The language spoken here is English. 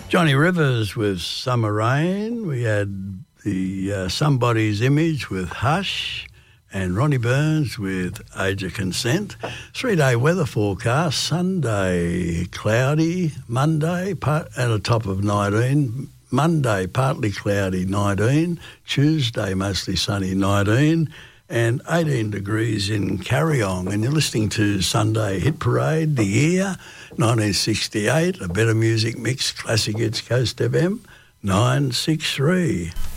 Johnny Rivers with Summer Rain. We had the Somebody's Image with Hush, and Ronnie Burns with Age of Consent. 3-day weather forecast: Sunday cloudy, Monday at a top of 19, Monday partly cloudy 19, Tuesday mostly sunny 19, and 18 degrees in Carryong. And you're listening to Sunday Hit Parade, the year 1968, a better music mix, Classic Hits Coast FM 963.